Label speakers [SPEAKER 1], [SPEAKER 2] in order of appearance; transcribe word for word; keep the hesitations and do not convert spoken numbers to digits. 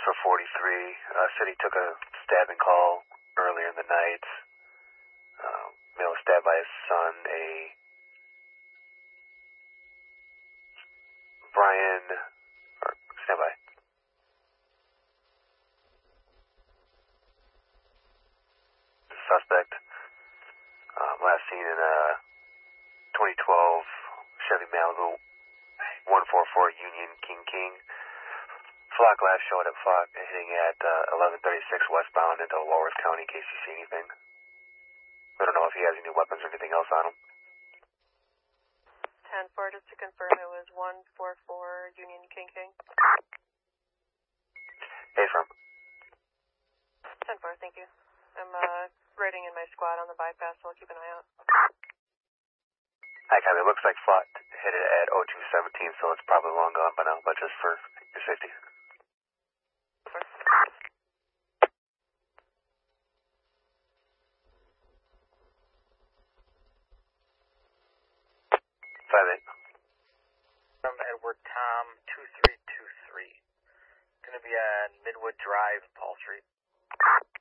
[SPEAKER 1] for forty-three. Uh, said he took a stabbing call earlier in the night. Uh, male was stabbed by his son, a Brian, or stand by. The suspect, um, last seen in a twenty twelve Chevy Malibu one forty-four Union King King. Flock last showed at Flock hitting at uh, eleven thirty-six westbound into Walworth County in case you see anything. We don't know if he has any weapons or anything else on him.
[SPEAKER 2] ten four, just to confirm it was one forty-four Union King King.
[SPEAKER 1] Hey, from?
[SPEAKER 2] ten four, thank you. I'm uh, riding in my squad on the bypass, so I'll keep an eye out.
[SPEAKER 1] Hi, Kevin. It looks like Flock hit it at oh two seventeen, so it's probably long gone by now, but just for your safety. Five eight.
[SPEAKER 3] From Edward Tom two three two three. Gonna be on Midwood Drive, Paul Street.